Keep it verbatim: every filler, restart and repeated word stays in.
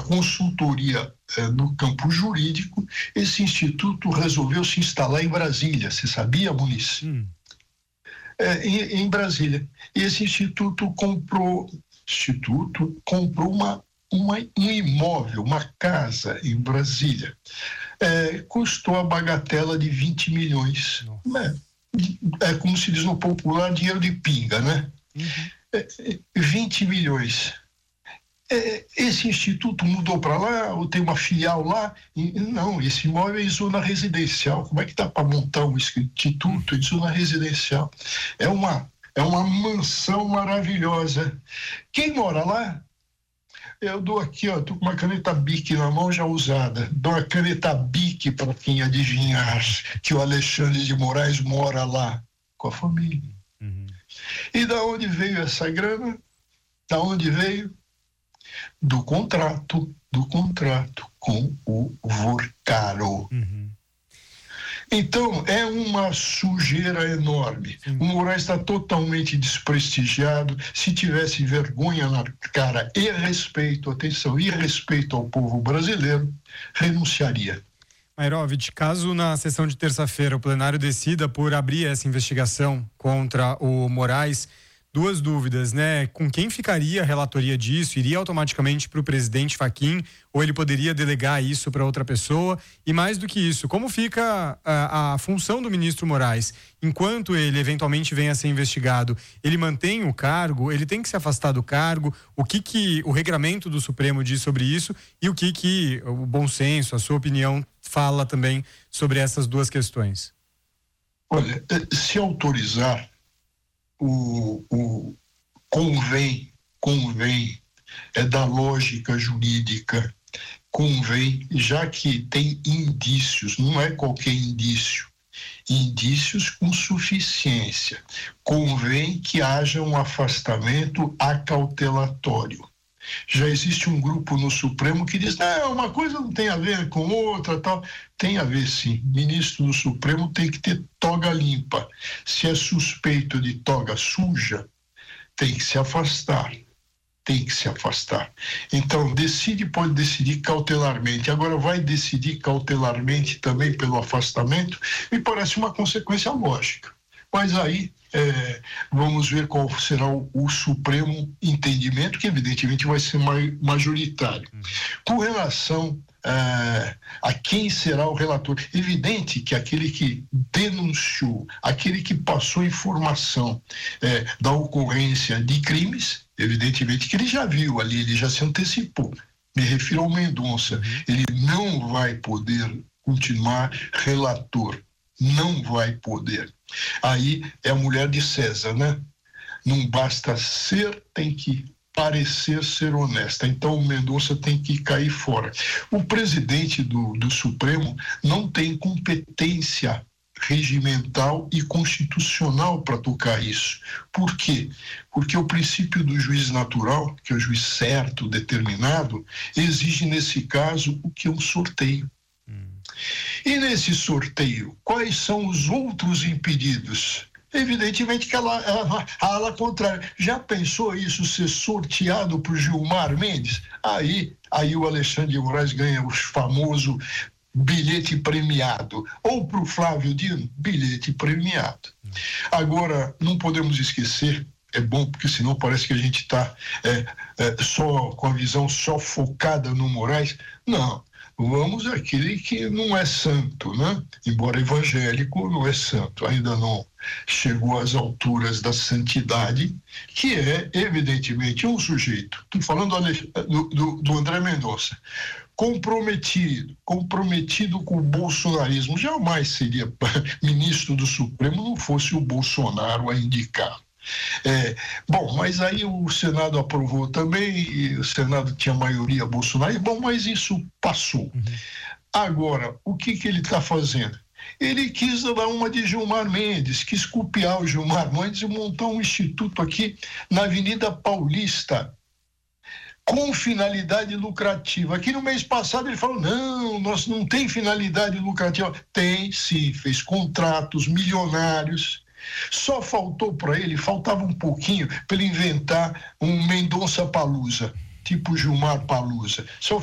consultoria eh, no campo jurídico, esse instituto resolveu se instalar em Brasília. Você sabia, Muniz? Hum. É, em, em Brasília. E esse instituto comprou, instituto comprou uma, uma, um imóvel, uma casa em Brasília. É, custou a bagatela de vinte milhões. É, é como se diz no popular, dinheiro de pinga, né? Uhum. É, vinte milhões. É, esse instituto mudou para lá, ou tem uma filial lá? E, não, esse imóvel é em zona residencial. Como é que dá para montar um instituto em zona residencial? É uma, é uma mansão maravilhosa. Quem mora lá? Eu dou aqui, ó, tô com uma caneta Bic na mão já usada. Dou a caneta Bic para quem adivinhar que o Alexandre de Moraes mora lá com a família. Uhum. E da onde veio essa grana? Da onde veio? Do contrato, do contrato com o Vorcaro. Uhum. Então, é uma sujeira enorme. Sim. O Moraes está totalmente desprestigiado. Se tivesse vergonha na cara e respeito, atenção, e respeito ao povo brasileiro, renunciaria. Mairovitch, caso na sessão de terça-feira o plenário decida por abrir essa investigação contra o Moraes, duas dúvidas, né? Com quem ficaria a relatoria disso? Iria automaticamente para o presidente Fachin ou ele poderia delegar isso para outra pessoa? E mais do que isso, como fica a, a função do ministro Moraes? Enquanto ele eventualmente venha a ser investigado, ele mantém o cargo? Ele tem que se afastar do cargo? O que que o regramento do Supremo diz sobre isso? E o que que o bom senso, a sua opinião, fala também sobre essas duas questões? Olha, se autorizar, O, o convém, convém, é da lógica jurídica, convém, já que tem indícios, não é qualquer indício, indícios com suficiência, convém que haja um afastamento acautelatório. Já existe um grupo no Supremo que diz, não, uma coisa não tem a ver com outra, tal. Tem a ver, sim. Ministro do Supremo tem que ter toga limpa. Se é suspeito de toga suja, tem que se afastar. Tem que se afastar. Então, decide, pode decidir cautelarmente. Agora, vai decidir cautelarmente também pelo afastamento? Me parece uma consequência lógica. Mas aí, é, vamos ver qual será o, o supremo entendimento, que evidentemente vai ser majoritário. Uhum. Com relação é, a quem será o relator, evidente que aquele que denunciou, aquele que passou informação é, da ocorrência de crimes, evidentemente que ele já viu ali, ele já se antecipou. Me refiro ao Mendonça. Uhum. Ele não vai poder continuar relator. Não vai poder. Aí é a mulher de César, né? Não basta ser, tem que parecer ser honesta. Então o Mendonça tem que cair fora. O presidente do, do Supremo não tem competência regimental e constitucional para tocar isso. Por quê? Porque o princípio do juiz natural, que é o juiz certo, determinado, exige nesse caso o que é um sorteio. E nesse sorteio, quais são os outros impedidos? Evidentemente que ela, ela, a ala contrária. Já pensou isso ser sorteado por Gilmar Mendes? Aí, aí o Alexandre de Moraes ganha o famoso bilhete premiado. Ou para o Flávio Dino, bilhete premiado. Agora, não podemos esquecer, é bom porque senão parece que a gente está é, é, só com a visão só focada no Moraes. Não. Vamos àquele que não é santo, né? Embora evangélico, não é santo, ainda não chegou às alturas da santidade, que é, evidentemente, um sujeito. Estou falando do, do, do André Mendonça. Comprometido, comprometido com o bolsonarismo. Jamais seria ministro do Supremo não fosse o Bolsonaro a indicar. É, bom, mas aí o Senado aprovou também, e o Senado tinha maioria Bolsonaro, bom, mas isso passou. Uhum. Agora, o que que ele está fazendo? Ele quis dar uma de Gilmar Mendes, quis copiar o Gilmar Mendes e montar um instituto aqui na Avenida Paulista, com finalidade lucrativa. Aqui no mês passado ele falou, não, nós não tem finalidade lucrativa. Tem, sim, fez contratos milionários. Só faltou para ele, faltava um pouquinho para ele inventar um Mendonça Palusa, tipo Gilmar Palusa. Só